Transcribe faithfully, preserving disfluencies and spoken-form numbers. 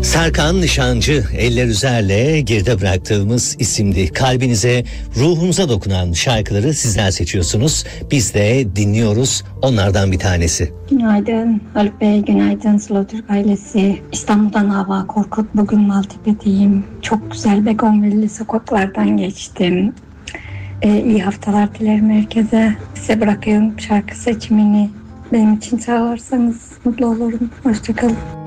Serkan Nişancı, Eller Üzer'le geride bıraktığımız isimdi. Kalbinize, ruhunuza dokunan şarkıları sizler seçiyorsunuz. Biz de dinliyoruz, onlardan bir tanesi. Günaydın Haluk Bey, günaydın Sıla Türk ailesi. İstanbul'dan Hava Korkut, bugün Maltepe'deyim. Çok güzel begonvilli sokaklardan geçtim. Ee, iyi haftalar dilerim herkese. Size bırakıyorum şarkı seçimini. Benim için çağırırsanız mutlu olurum. Hoşçakalın.